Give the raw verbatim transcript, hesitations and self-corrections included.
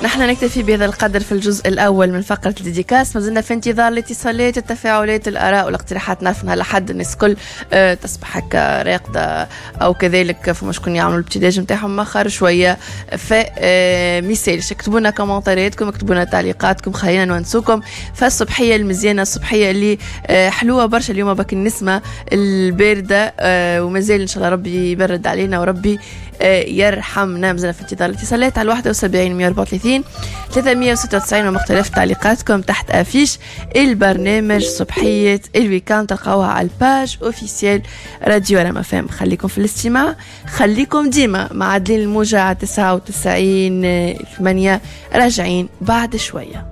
نحن نكتفي بهذا القدر في الجزء الأول من فقرة الديديكاس. ما زلنا في انتظار الاتصالات، التفاعلات، الآراء والاقتراحات. نعرف أنها لحد الناس كل أه تصبح هكا راقدة أو كذلك، فما شكون يعملوا الابتداج نتاعهم مأخر شوية. فمثالش اكتبوا لنا كومنتاراتكم، اكتبوا لنا تعليقاتكم، خلينا نونسوكم. فالصبحية المزيانة، الصبحية اللي أه حلوة برشا اليوم بك النسمة الباردة، أه ومازال إن شاء الله ربي يبرد علينا وربي يرحمنا. مازلنا في انتظار الاتصالات على واحد وسبعين مية وأربعة وثلاثين ثلاثمية وستة وتسعين ومختلف تعليقاتكم تحت أفيش البرنامج صبحية الويكاند. تلقاوها على الباج اوفيسيال راديو رام فام. خليكم في الاستماع، خليكم ديما معدلين الموجة على تسعة وتسعين ثمانية. راجعين بعد شوية.